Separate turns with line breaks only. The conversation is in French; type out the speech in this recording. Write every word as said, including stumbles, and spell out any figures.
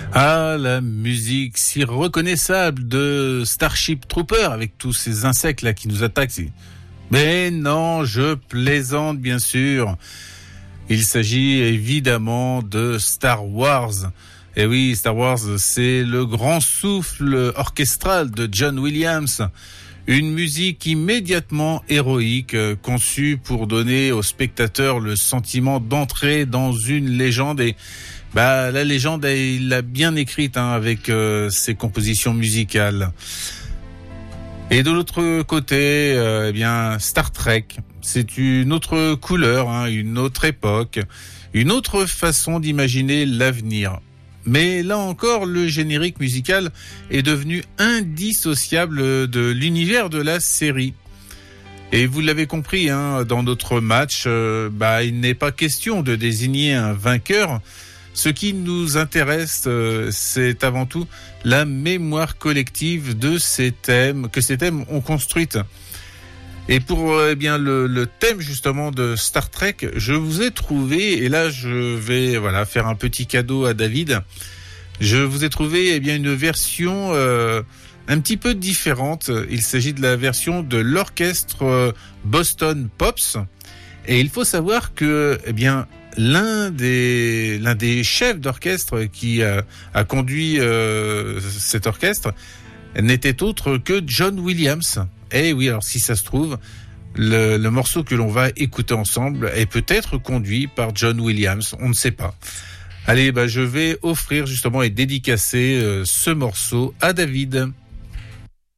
Ah, la musique si reconnaissable de Starship Trooper avec tous ces insectes là qui nous attaquent. Mais non, je plaisante bien sûr. Il s'agit évidemment de Star Wars. Et oui, Star Wars, c'est le grand souffle orchestral de John Williams. Une musique immédiatement héroïque, conçue pour donner au spectateur le sentiment d'entrer dans une légende. Et bah la légende, il l'a bien écrite hein, avec euh, ses compositions musicales. Et de l'autre côté, euh, eh bien Star Trek, c'est une autre couleur, hein, une autre époque, une autre façon d'imaginer l'avenir. Mais là encore, le générique musical est devenu indissociable de l'univers de la série. Et vous l'avez compris, hein, dans notre match, euh, bah il n'est pas question de désigner un vainqueur. Ce qui nous intéresse, euh, c'est avant tout la mémoire collective de ces thèmes, que ces thèmes ont construite. Et pour euh, eh bien le, le thème justement de Star Trek, je vous ai trouvé, et là je vais voilà faire un petit cadeau à David. Je vous ai trouvé eh bien une version euh, un petit peu différente. Il s'agit de la version de l'orchestre euh, Boston Pops. Et il faut savoir que eh bien l'un des l'un des chefs d'orchestre qui a, a conduit euh, cet orchestre n'était autre que John Williams. Et oui, alors si ça se trouve, le, le morceau que l'on va écouter ensemble est peut-être conduit par John Williams, on ne sait pas. Allez, bah je vais offrir justement et dédicacer euh, ce morceau à David.